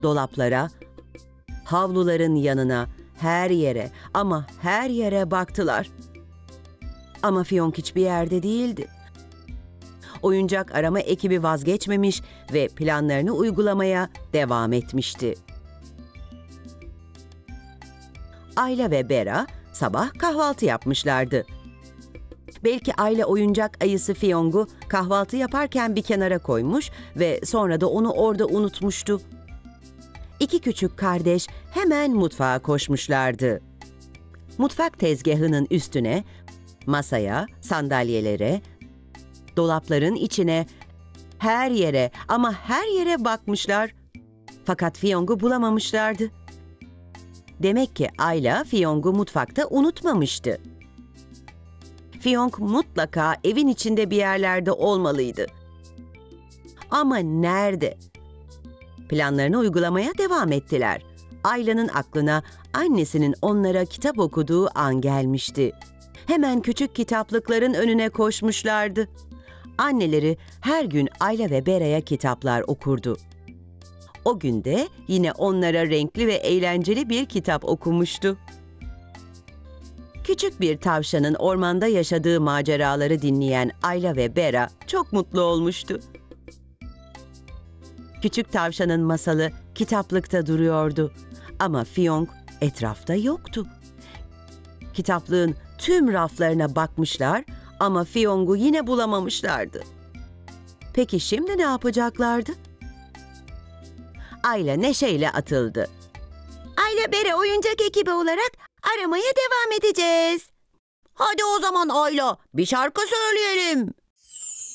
Dolaplara, havluların yanına, her yere ama her yere baktılar. Ama Fiyonk hiçbir yerde değildi. Oyuncak arama ekibi vazgeçmemiş ve planlarını uygulamaya devam etmişti. Ayla ve Bera sabah kahvaltı yapmışlardı. Belki Ayla oyuncak ayısı Fiyonk'u kahvaltı yaparken bir kenara koymuş ve sonra da onu orada unutmuştu. İki küçük kardeş hemen mutfağa koşmuşlardı. Mutfak tezgahının üstüne, masaya, sandalyelere, dolapların içine, her yere ama her yere bakmışlar. Fakat Fiyonk'u bulamamışlardı. Demek ki Ayla Fiyonk'u mutfakta unutmamıştı. Fiyonk mutlaka evin içinde bir yerlerde olmalıydı. Ama nerede? Planlarını uygulamaya devam ettiler. Ayla'nın aklına annesinin onlara kitap okuduğu an gelmişti. Hemen küçük kitaplıkların önüne koşmuşlardı. Anneleri her gün Ayla ve Bera'ya kitaplar okurdu. O gün de yine onlara renkli ve eğlenceli bir kitap okumuştu. Küçük bir tavşanın ormanda yaşadığı maceraları dinleyen Ayla ve Bera çok mutlu olmuştu. Küçük tavşanın masalı kitaplıkta duruyordu ama Fiyonk etrafta yoktu. Kitaplığın tüm raflarına bakmışlar ama Fiyonk'u yine bulamamışlardı. Peki şimdi ne yapacaklardı? Ayla neşeyle atıldı. Ayla Bera oyuncak ekibi olarak aramaya devam edeceğiz. Hadi o zaman Ayla, bir şarkı söyleyelim.